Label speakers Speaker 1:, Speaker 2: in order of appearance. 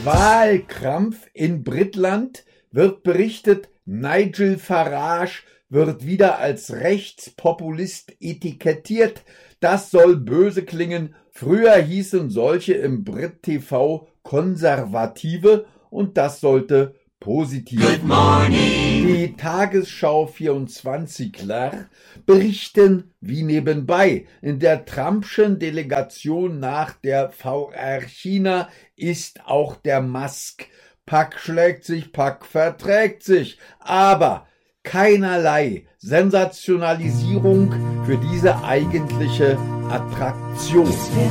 Speaker 1: Wahlkrampf in Britland, wird berichtet, Nigel Farage wird wieder als Rechtspopulist etikettiert. Das soll böse klingen. Früher hießen solche im Brit-TV Konservative und das sollte positiv.
Speaker 2: Good morning.
Speaker 1: Die Tagesschau 24ler berichten wie nebenbei. In der Trumpschen Delegation nach der VR China ist auch der Musk. Pack schlägt sich, Pack verträgt sich. Aber keinerlei Sensationalisierung für diese eigentliche Attraktion.